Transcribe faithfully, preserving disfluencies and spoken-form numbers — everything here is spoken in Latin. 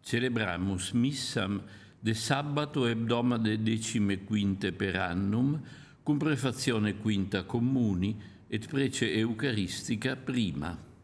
Celebramus missam de sabbato hebdomade decime quinte per annum, cum prefazione quinta communi et prece eucaristica prima.